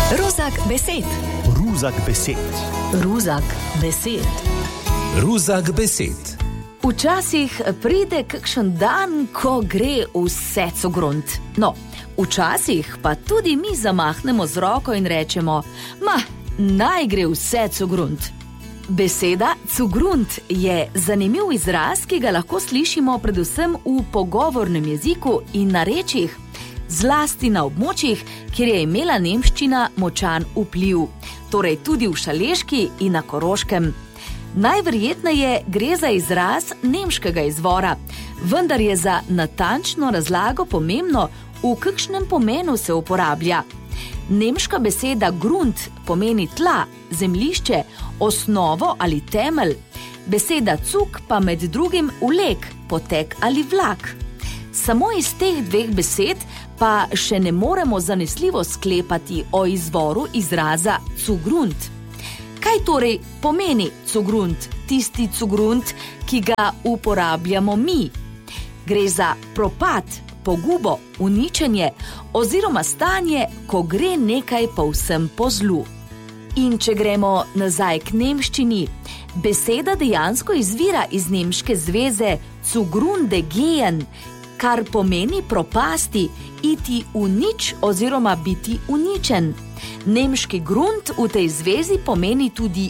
Ruzak besed. Ruzak besed. Ruzak besed. Ruzak besed. Včasih pride kakšen dan, ko gre vse cugrunt. No, včasih pa tudi mi zamahnemo z roko in rečemo, naj gre vse cugrunt. Beseda cugrunt je zanimiv izraz, ki ga lahko slišimo predvsem v pogovornem jeziku in narečjih, zlasti na območjih, kjer je imela nemščina močan vpliv, torej tudi v Šaleški in na Koroškem. Najverjetneje gre za izraz nemškega izvora, vendar je za natančno razlago pomembno, v kakšnem pomenu se uporablja. Nemška beseda grunt pomeni tla, zemljišče, osnovo ali temelj. Beseda cuk pa med drugim vlek, potek ali vlak. Samo iz teh dveh besed pa še ne moremo zanesljivo sklepati o izvoru izraza cugrunt. Kaj torej pomeni cugrunt, tisti cugrunt, ki ga uporabljamo mi? Gre za propad, pogubo, uničenje oziroma stanje, ko gre nekaj povsem po zlu. In če gremo nazaj k nemščini, beseda dejansko izvira iz nemške zveze zugrunde gehen, kar pomeni propasti, iti v nič oziroma biti uničen. Nemški grunt v tej zvezi pomeni tudi